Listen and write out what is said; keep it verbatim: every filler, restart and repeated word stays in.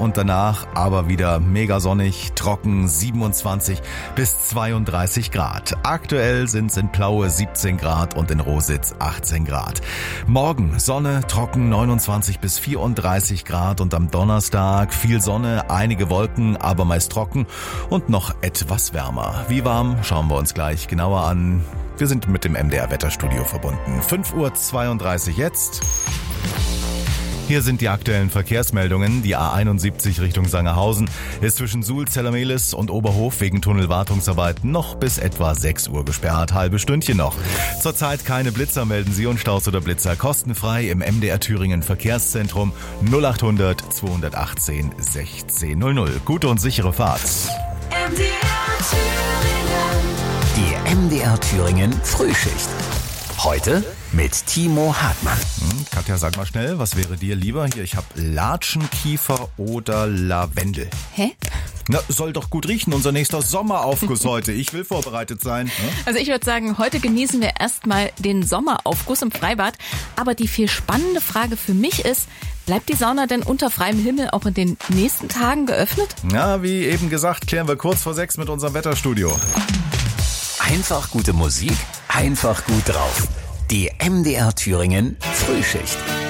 und danach aber wieder mega sonnig, trocken, siebenundzwanzig bis zweiunddreißig Grad. Aktuell sind es in Plaue siebzehn Grad und in Rositz achtzehn Grad. Morgen Sonne, trocken, neunundzwanzig bis vierunddreißig Grad und am Donnerstag viel Sonne, einige Wolken, aber meist trocken und noch etwas wärmer. Wie warm, schauen wir uns gleich genauer an. Wir sind mit dem M D R-Wetterstudio verbunden. fünf Uhr zweiunddreißig jetzt. Hier sind die aktuellen Verkehrsmeldungen. Die A einundsiebzig Richtung Sangerhausen ist zwischen Suhl, Zellermehlis und Oberhof wegen Tunnelwartungsarbeiten noch bis etwa sechs Uhr gesperrt. Halbe Stündchen noch. Zurzeit keine Blitzer, melden Sie uns Staus oder Blitzer kostenfrei im M D R Thüringen Verkehrszentrum null achthundert zweihundertachtzehn sechzehn null null. Gute und sichere Fahrt. M D R Thüringen. Die M D R Thüringen Frühschicht. Heute mit Timo Hartmann. Hm, Katja, sag mal schnell, was wäre dir lieber? Hier, ich habe Latschenkiefer oder Lavendel. Hä? Na, soll doch gut riechen, unser nächster Sommeraufguss heute. Ich will vorbereitet sein. Ne? Also ich würde sagen, heute genießen wir erstmal den Sommeraufguss im Freibad. Aber die viel spannende Frage für mich ist, bleibt die Sauna denn unter freiem Himmel auch in den nächsten Tagen geöffnet? Na, wie eben gesagt, klären wir kurz vor sechs mit unserem Wetterstudio. Einfach gute Musik, einfach gut drauf. Die M D R Thüringen Frühschicht.